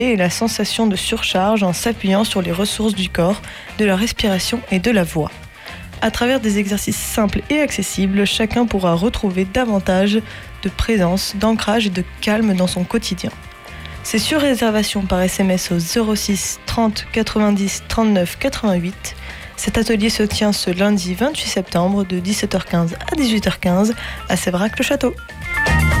et la sensation de surcharge en s'appuyant sur les ressources du corps, de la respiration et de la voix. À travers des exercices simples et accessibles, chacun pourra retrouver davantage de présence, d'ancrage et de calme dans son quotidien. C'est sur réservation par SMS au 06 30 90 39 88. Cet atelier se tient ce lundi 28 septembre de 17h15 à 18h15 à Séverac-le-Château.